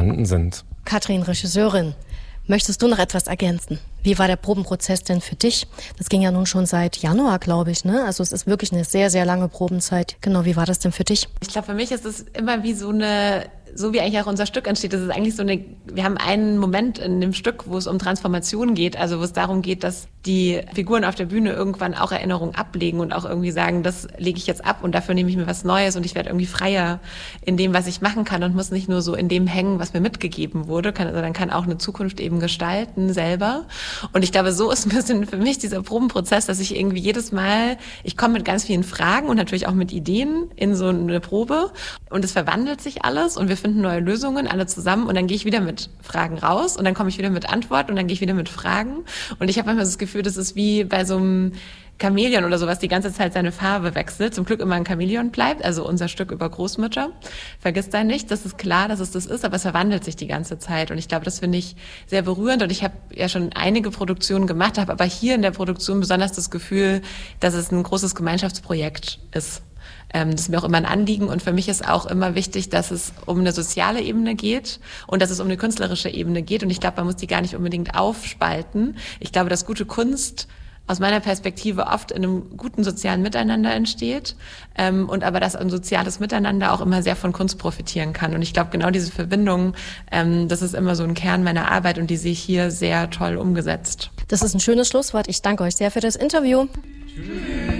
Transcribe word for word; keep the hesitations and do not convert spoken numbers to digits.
entstanden sind. Katrin, Regisseurin, möchtest du noch etwas ergänzen? Wie war der Probenprozess denn für dich? Das ging ja nun schon seit Januar, glaube ich, ne? Also es ist wirklich eine sehr, sehr lange Probenzeit. Genau, wie war das denn für dich? Ich glaube, für mich ist es immer wie so eine, so wie eigentlich auch unser Stück entsteht. Das ist eigentlich so eine, wir haben einen Moment in dem Stück, wo es um Transformation geht, also wo es darum geht, dass die Figuren auf der Bühne irgendwann auch Erinnerungen ablegen und auch irgendwie sagen, das lege ich jetzt ab und dafür nehme ich mir was Neues und ich werde irgendwie freier in dem, was ich machen kann und muss nicht nur so in dem hängen, was mir mitgegeben wurde, kann, sondern kann auch eine Zukunft eben gestalten selber. Und ich glaube, so ist ein bisschen für mich dieser Probenprozess, dass ich irgendwie jedes Mal, ich komme mit ganz vielen Fragen und natürlich auch mit Ideen in so eine Probe und es verwandelt sich alles und wir finden neue Lösungen, alle zusammen und dann gehe ich wieder mit Fragen raus und dann komme ich wieder mit Antworten und dann gehe ich wieder mit Fragen und ich habe manchmal das Gefühl, das ist wie bei so einem Chamäleon oder sowas, die ganze Zeit seine Farbe wechselt. Zum Glück immer ein Chamäleon bleibt, also unser Stück über Großmütter. Vergiss da nicht, das ist klar, dass es das ist, aber es verwandelt sich die ganze Zeit. Und ich glaube, das finde ich sehr berührend. Und ich habe ja schon einige Produktionen gemacht, habe aber hier in der Produktion besonders das Gefühl, dass es ein großes Gemeinschaftsprojekt ist. Das ist mir auch immer ein Anliegen und für mich ist auch immer wichtig, dass es um eine soziale Ebene geht und dass es um eine künstlerische Ebene geht. Und ich glaube, man muss die gar nicht unbedingt aufspalten. Ich glaube, dass gute Kunst aus meiner Perspektive oft in einem guten sozialen Miteinander entsteht ähm, und aber dass ein soziales Miteinander auch immer sehr von Kunst profitieren kann. Und ich glaube, genau diese Verbindung, ähm, das ist immer so ein Kern meiner Arbeit und die sehe ich hier sehr toll umgesetzt. Das ist ein schönes Schlusswort. Ich danke euch sehr für das Interview. Tschüss.